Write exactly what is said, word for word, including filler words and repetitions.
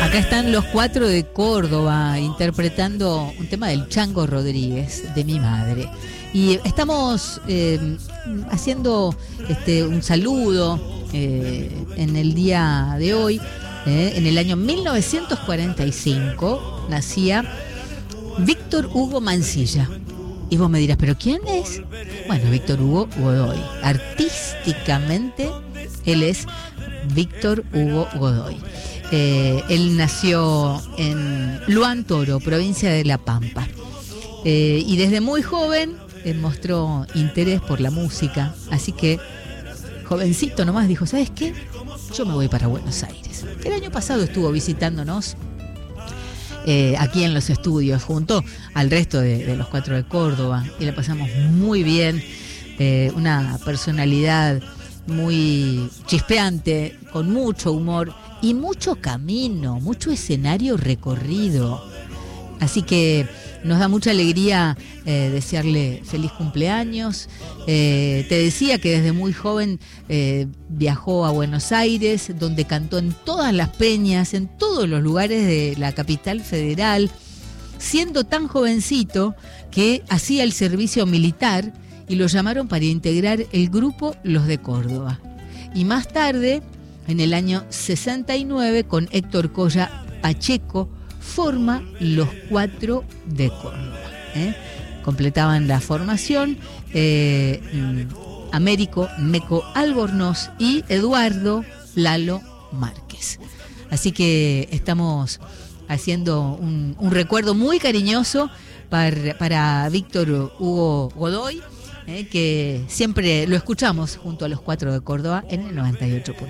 Acá están los cuatro de Córdoba interpretando un tema del Chango Rodríguez, de mi madre. Y estamos eh, haciendo este, un saludo eh, en el día de hoy. Eh, en el año mil novecientos cuarenta y cinco nacía Víctor Hugo Mansilla. Y vos me dirás, ¿pero quién es? Bueno, Víctor Hugo Godoy. Artísticamente, él es Víctor Hugo Godoy. Eh, él nació en Luan Toro, provincia de La Pampa. Eh, y desde muy joven eh, mostró interés por la música. Así que, jovencito nomás, dijo, ¿sabes qué? Yo me voy para Buenos Aires. El año pasado estuvo visitándonos eh, aquí en los estudios, junto al resto de, de los cuatro de Córdoba. Y la pasamos muy bien. Eh, una personalidad muy chispeante, con mucho humor y mucho camino, mucho escenario recorrido. Así que nos da mucha alegría eh, desearle feliz cumpleaños. Eh, te decía que desde muy joven eh, viajó a Buenos Aires, donde cantó en todas las peñas, en todos los lugares de la capital federal, siendo tan jovencito que hacía el servicio militar y lo llamaron para integrar el grupo Los de Córdoba. Y más tarde, en el año sesenta y nueve, con Héctor Colla Pacheco, forma Los Cuatro de Córdoba. ¿eh? Completaban la formación eh, Américo Meco Albornoz y Eduardo Lalo Márquez. Así que estamos haciendo un, un recuerdo muy cariñoso para, para Víctor Hugo Godoy, eh, que siempre lo escuchamos junto a Los Cuatro de Córdoba en el noventa y ocho punto uno.